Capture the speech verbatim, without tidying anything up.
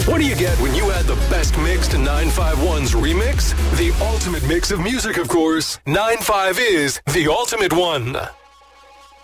What do you get when you add the best mix to nine five one's remix? The ultimate mix of music, of course. nine five is the ultimate one.